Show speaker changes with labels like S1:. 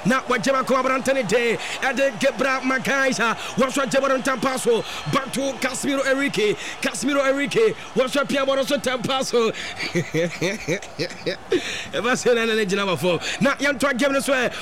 S1: Now what Jema Coabrantani Day at the Gebra Makaisa, what's what Jabaron Tampaso, back to Casimiro Enrique, what's what Piamoso Tampaso. Ever seen an engine of a four. Now, young to give us